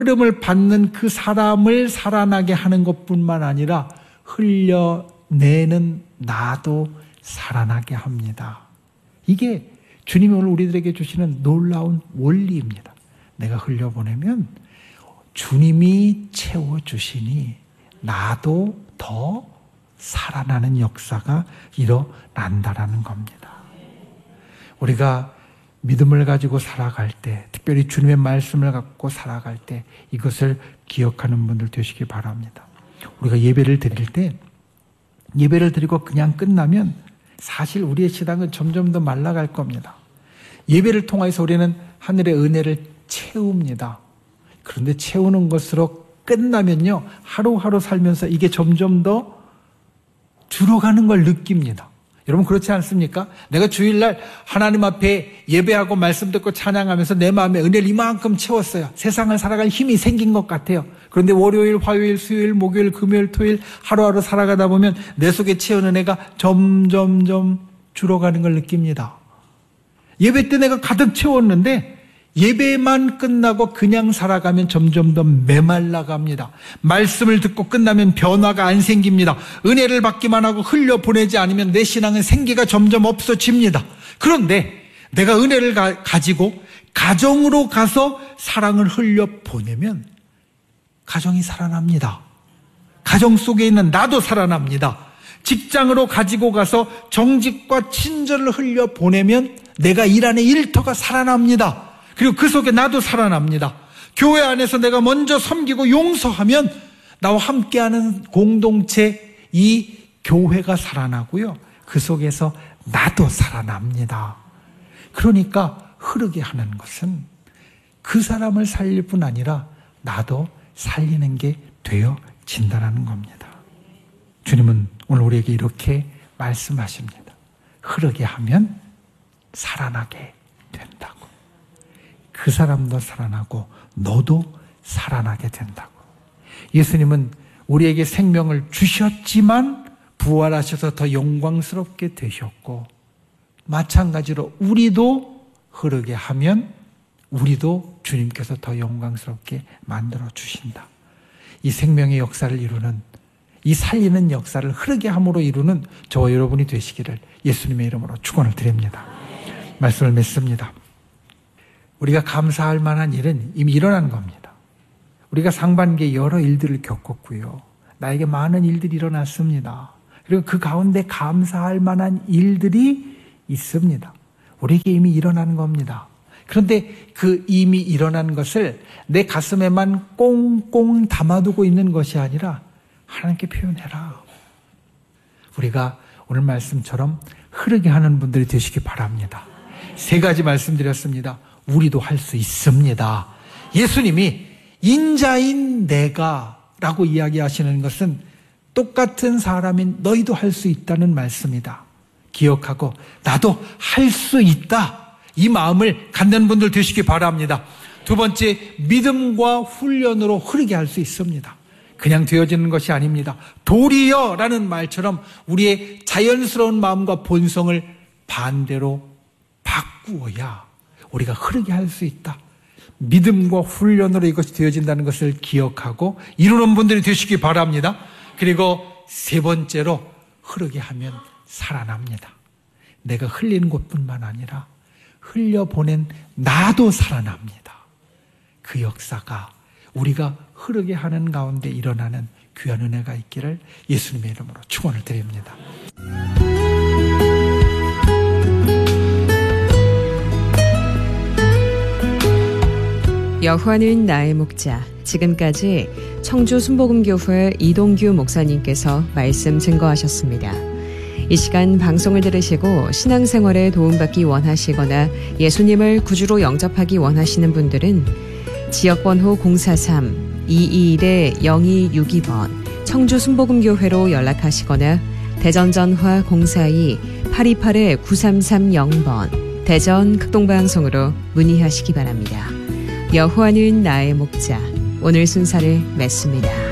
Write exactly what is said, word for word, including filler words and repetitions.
흐름을 받는 그 사람을 살아나게 하는 것뿐만 아니라 흘려내는 나도 살아나게 합니다. 이게 주님이 오늘 우리들에게 주시는 놀라운 원리입니다. 내가 흘려보내면 주님이 채워주시니 나도 더 살아나는 역사가 일어난다라는 겁니다. 우리가 믿음을 가지고 살아갈 때, 특별히 주님의 말씀을 갖고 살아갈 때 이것을 기억하는 분들 되시기 바랍니다. 우리가 예배를 드릴 때 예배를 드리고 그냥 끝나면 사실 우리의 신앙은 점점 더 말라갈 겁니다. 예배를 통해서 우리는 하늘의 은혜를 채웁니다. 그런데 채우는 것으로 끝나면요, 하루하루 살면서 이게 점점 더 줄어가는 걸 느낍니다. 여러분 그렇지 않습니까? 내가 주일날 하나님 앞에 예배하고 말씀 듣고 찬양하면서 내 마음에 은혜를 이만큼 채웠어요. 세상을 살아갈 힘이 생긴 것 같아요. 그런데 월요일, 화요일, 수요일, 목요일, 금요일, 토요일 하루하루 살아가다 보면 내 속에 채운 은혜가 점점점 줄어가는 걸 느낍니다. 예배 때 내가 가득 채웠는데 예배만 끝나고 그냥 살아가면 점점 더 메말라갑니다. 말씀을 듣고 끝나면 변화가 안 생깁니다. 은혜를 받기만 하고 흘려보내지 않으면 내 신앙은 생기가 점점 없어집니다. 그런데 내가 은혜를 가, 가지고 가정으로 가서 사랑을 흘려보내면 가정이 살아납니다. 가정 속에 있는 나도 살아납니다. 직장으로 가지고 가서 정직과 친절을 흘려보내면 내가 일 안에 일터가 살아납니다. 그리고 그 속에 나도 살아납니다. 교회 안에서 내가 먼저 섬기고 용서하면 나와 함께하는 공동체, 이 교회가 살아나고요. 그 속에서 나도 살아납니다. 그러니까 흐르게 하는 것은 그 사람을 살릴 뿐 아니라 나도 살리는 게 되어진다는 겁니다. 주님은 오늘 우리에게 이렇게 말씀하십니다. 흐르게 하면 살아나게 된다고. 그 사람도 살아나고 너도 살아나게 된다고. 예수님은 우리에게 생명을 주셨지만 부활하셔서 더 영광스럽게 되셨고, 마찬가지로 우리도 흐르게 하면 우리도 주님께서 더 영광스럽게 만들어 주신다. 이 생명의 역사를 이루는, 이 살리는 역사를 흐르게 함으로 이루는 저와 여러분이 되시기를 예수님의 이름으로 축원을 드립니다. 말씀을 맺습니다. 우리가 감사할 만한 일은 이미 일어난 겁니다. 우리가 상반기에 여러 일들을 겪었고요. 나에게 많은 일들이 일어났습니다. 그리고 그 가운데 감사할 만한 일들이 있습니다. 우리에게 이미 일어난 겁니다. 그런데 그 이미 일어난 것을 내 가슴에만 꽁꽁 담아두고 있는 것이 아니라 하나님께 표현해라. 우리가 오늘 말씀처럼 흐르게 하는 분들이 되시기 바랍니다. 세 가지 말씀드렸습니다. 우리도 할 수 있습니다. 예수님이 인자인 내가 라고 이야기하시는 것은 똑같은 사람인 너희도 할 수 있다는 말씀이다. 기억하고 나도 할 수 있다. 이 마음을 갖는 분들 되시기 바랍니다. 두 번째, 믿음과 훈련으로 흐르게 할 수 있습니다. 그냥 되어지는 것이 아닙니다. 도리어 라는 말처럼 우리의 자연스러운 마음과 본성을 반대로 바꾸어야 우리가 흐르게 할 수 있다. 믿음과 훈련으로 이것이 되어진다는 것을 기억하고 이루는 분들이 되시기 바랍니다. 그리고 세 번째로 흐르게 하면 살아납니다. 내가 흘리는 것뿐만 아니라 흘려보낸 나도 살아납니다. 그 역사가 우리가 흐르게 하는 가운데 일어나는 귀한 은혜가 있기를 예수님의 이름으로 축원을 드립니다. 여호와는 나의 목자. 지금까지 청주 순복음교회 이동규 목사님께서 말씀 증거하셨습니다. 이 시간 방송을 들으시고 신앙생활에 도움받기 원하시거나 예수님을 구주로 영접하기 원하시는 분들은 지역번호 공사삼 이이일 영이육이 번 청주 순복음교회로 연락하시거나 대전전화 공사이 팔이팔 구삼삼영 번 대전 극동방송으로 문의하시기 바랍니다. 여호와는 나의 목자. 오늘 순서를 맺습니다.